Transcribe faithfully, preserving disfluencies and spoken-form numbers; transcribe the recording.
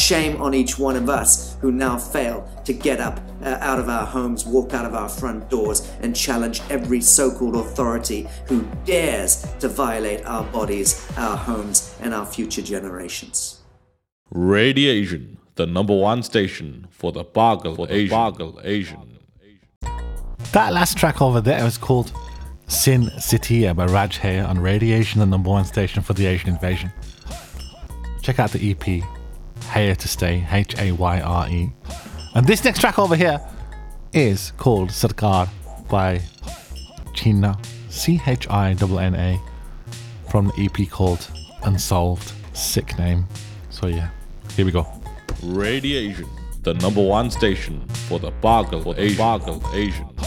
Shame on each one of us who now fail to get up uh, out of our homes, walk out of our front doors, and challenge every so-called authority who dares to violate our bodies, our homes, and our future generations. Radiation, the number one station for the Bargle for the Asian. Bargle Asian. That last track over there was called Sin City by Raj Hayya on Radiation, the number one station for the Asian invasion. Check out the E P, Hayya to Stay, H A Y R E. And this next track over here is called Sarkar by China, C H I N N A, from the E P called Unsolved. Sick name. So yeah, here we go. Radiation, the number one station for the Bargle for the Bargle Asian.